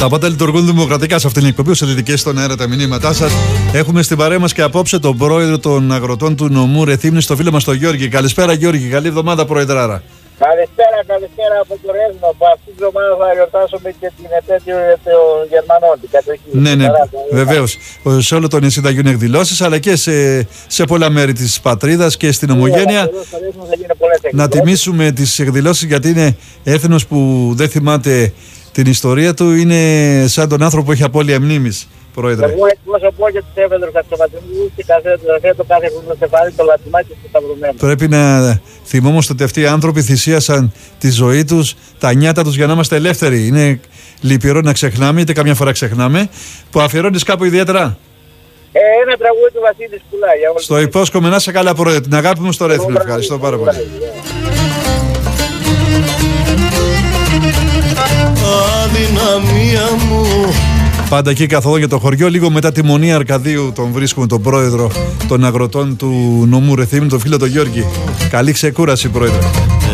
Τα πάντα λειτουργούν δημοκρατικά σε αυτήν την εκπομπή. Όσο δυτικές στον αέρα τα μηνύματά σας. Έχουμε στην παρέα μας και απόψε τον πρόεδρο των αγροτών του νομού Ρεθύμνης, το φίλο μας τον Γιώργη. Καλησπέρα, Γιώργη. Καλή εβδομάδα, Προεδράρα. Καλησπέρα από το Ρέθνο, που αυτή την εβδομάδα θα γιορτάσουμε και την επέτειο των Γερμανών, την κατοχή. Ναι, βεβαίως. Σε όλο το νησί θα γίνουν εκδηλώσεις, αλλά και σε πολλά μέρη της πατρίδας και στην Ομογένεια. Να τιμήσουμε τις εκδηλώσεις, γιατί είναι έθνος που δεν θυμάται την ιστορία του, είναι σαν τον άνθρωπο που έχει απώλεια μνήμης, Πρόεδρε. Εγώ εκπροσωπώ και τους έβεδρους αξιωματικούς και καθέτω κάθε χρόνο στεφάνι το λατιμάκι και σταυρωμένο. Πρέπει να θυμόμαστε ότι αυτοί οι άνθρωποι θυσίασαν τη ζωή τους, τα νιάτα τους για να είμαστε ελεύθεροι. Είναι λυπηρό να ξεχνάμε, είτε καμιά φορά ξεχνάμε, που αφιερώνεις κάπου ιδιαίτερα. Ένα τραγούδι του Βασίλη Πουλά. Στο υπόσχομαι, να σε καλά, Πρόεδρε. Την αγάπη μου στο Ρέθνο. Ευχαριστώ πάρα πολύ. Αδυναμία μου. Πάντα εκεί καθόλου για το χωριό, λίγο μετά τη Μονή Αρκαδίου τον βρίσκουμε τον πρόεδρο των αγροτών του νομού Ρεθύμνου, τον φίλο τον Γιώργη. Καλή ξεκούραση, Πρόεδρε.